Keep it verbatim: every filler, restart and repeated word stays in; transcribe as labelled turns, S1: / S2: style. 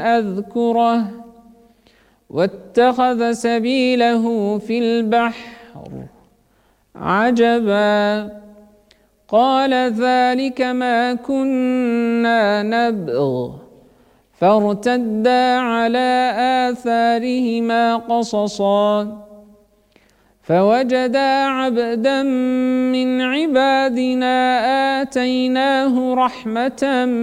S1: أذكره واتخذ سبيله في البحر عجبا قال ذلك ما كنا نبغ فارتدا على آثارهما قصصا فوجدا عبدا من عبادنا آتيناه رحمة